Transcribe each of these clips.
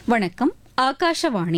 வணக்கம். ஆகாஷவாணி.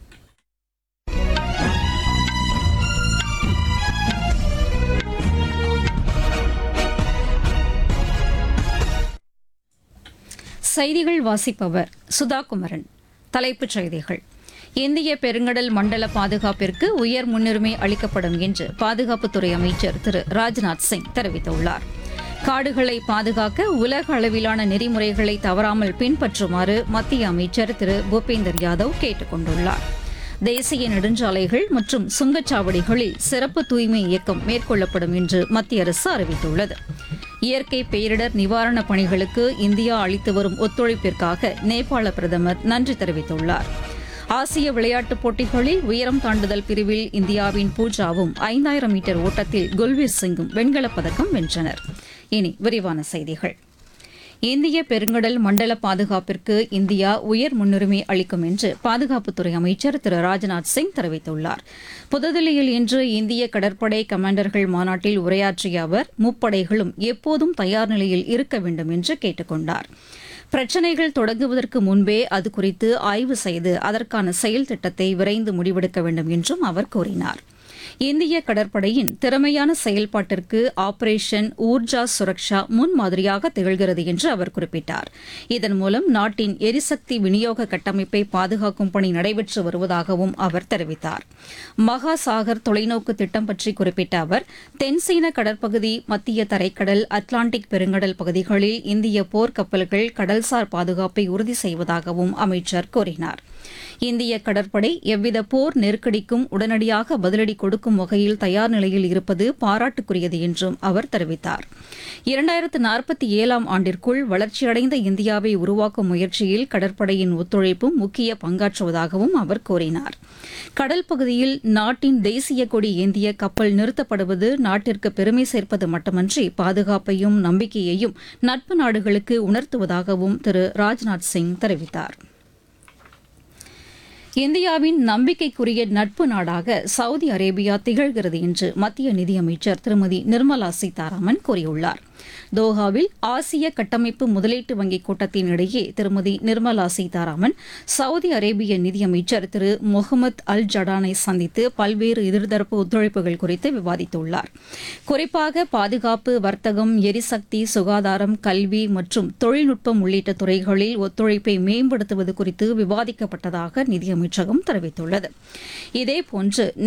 செய்திகள் வாசிப்பவர் சுதா குமரன். தலைப்புச் செய்திகள்: இந்திய பெருங்கடல் மண்டல பாதுகாப்பிற்கு உயர் முன்னுரிமை அளிக்கப்படும் என்று பாதுகாப்புத்துறை அமைச்சர் திரு ராஜ்நாத் சிங் தெரிவித்துள்ளார். காடுகளை பாதுகாக்க உலக அளவிலான நெறிமுறைகளை தவறாமல் பின்பற்றுமாறு மத்திய அமைச்சர் திரு பூபேந்தர் யாதவ் கேட்டுக் கொண்டுள்ளார். தேசிய நெடுஞ்சாலைகள் மற்றும் சுங்கச்சாவடிகளில் சிறப்பு தூய்மை இயக்கம் மேற்கொள்ளப்படும் என்று மத்திய அரசு அறிவித்துள்ளது. இயற்கை பேரிடர் நிவாரணப் பணிகளுக்கு இந்தியா அளித்து வரும் ஒத்துழைப்பிற்காக நேபாள பிரதமர் நன்றி தெரிவித்துள்ளார். ஆசிய விளையாட்டுப் போட்டிகளில் உயரம் தாண்டுதல் பிரிவில் இந்தியாவின் பூஜாவும் 5000 மீட்டர் ஓட்டத்தில் குல்வீர் சிங்கும் வெண்கலப் பதக்கம் வென்றனர். இனி விரிவான செய்திகள். இந்திய பெருங்கடல் மண்டல பாதுகாப்பிற்கு இந்தியா உயர் முன்னுரிமை அளிக்கும் என்று பாதுகாப்புத்துறை அமைச்சர் திரு ராஜ்நாத் சிங் தெரிவித்துள்ளார். புதுதில்லியில் இன்று இந்திய கடற்படை கமாண்டர்கள் மாநாட்டில் உரையாற்றிய அவர், முப்படைகளும் எப்போதும் தயார் நிலையில் இருக்க வேண்டும் என்று கேட்டுக் கொண்டார். பிரச்சினைகள் தொடங்குவதற்கு முன்பே அது குறித்து ஆய்வு செய்து அதற்கான செயல் திட்டத்தை விரைந்து முடிவெடுக்க வேண்டும் என்றும் அவர் கூறினார். இந்திய கடற்படையின் திறமையான செயல்பாட்டிற்கு ஆபரேஷன் ஊர்ஜா சுரக்ஷா முன்மாதிரியாக திகழ்கிறது என்று அவர் குறிப்பிட்டார். இதன் மூலம் நாட்டின் எரிசக்தி விநியோக கட்டமைப்பை பாதுகாக்கும் பணி நடைபெற்று வருவதாகவும் அவர் தெரிவித்தார். மகாசாகர் தொலைநோக்கு திட்டம் பற்றி குறிப்பிட்ட அவர், தென்சீன கடற்பகுதி, மத்திய தரைக்கடல், அட்லாண்டிக் பெருங்கடல் பகுதிகளில் இந்திய போர்க்கப்பல்கள் கடல்சார் பாதுகாப்பை உறுதி செய்வதாகவும் அமைச்சர் கூறினார். இந்திய கடற்படை எவ்வித போர் நெருக்கடிக்கும் உடனடியாக பதிலடி கொடுக்கும் வகையில் தயார் நிலையில் இருப்பது பாராட்டுக்குரியது என்றும் அவர் தெரிவித்தார். 2047 ஆண்டிற்குள் வளர்ச்சியடைந்த இந்தியாவை உருவாக்கும் முயற்சியில் கடற்படையின் ஒத்துழைப்பும் முக்கிய பங்காற்றுவதாகவும் அவர் கூறினார். கடல் பகுதியில் நாட்டின் தேசிய கொடி ஏந்திய கப்பல் நிறுத்தப்படுவது நாட்டிற்கு பெருமை சேர்ப்பது மட்டுமன்றி பாதுகாப்பையும் நம்பிக்கையையும் நட்பு நாடுகளுக்கு உணர்த்துவதாகவும் திரு ராஜ்நாத் சிங் தெரிவித்தார். இந்தியாவின் நம்பிக்கைக்குரிய நட்பு நாடாக சவுதி அரேபியா திகழ்கிறது என்று மத்திய நிதியமைச்சர் திருமதி நிர்மலா சீதாராமன் கூறியுள்ளார். தோஹாவில் ஆசிய கட்டமைப்பு முதலீட்டு வங்கிக் கூட்டத்தின் இடையே திருமதி நிர்மலா சீதாராமன் சவுதி அரேபிய நிதியமைச்சர் திரு முகமது அல் ஜடானை சந்தித்து பல்வேறு இருதரப்பு ஒத்துழைப்புகள் குறித்து விவாதித்துள்ளார். குறிப்பாக பாதுகாப்பு, வர்த்தகம், எரிசக்தி, சுகாதாரம், கல்வி மற்றும் தொழில்நுட்பம் உள்ளிட்ட துறைகளில் ஒத்துழைப்பை மேம்படுத்துவது குறித்து விவாதிக்கப்பட்டதாக நிதியமைச்சகம் தெரிவித்துள்ளது. இதேபோன்று